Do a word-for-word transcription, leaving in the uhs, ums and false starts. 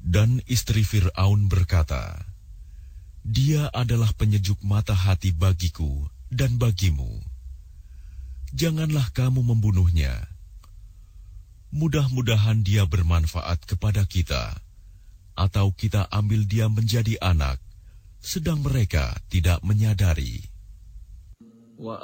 Dan istri Fir'aun berkata, "Dia adalah penyejuk mata hati bagiku dan bagimu. Janganlah kamu membunuhnya. Mudah-mudahan dia bermanfaat kepada kita, atau kita ambil dia menjadi anak, sedang mereka tidak menyadari."